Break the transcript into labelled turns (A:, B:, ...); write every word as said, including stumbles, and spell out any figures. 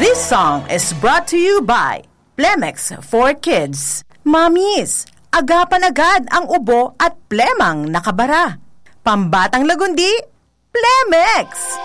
A: This song is brought to you by Plemex for Kids. Mamis, agapan agad ang ubo at plemang nakabara. Pambatang lagundi, Plemex!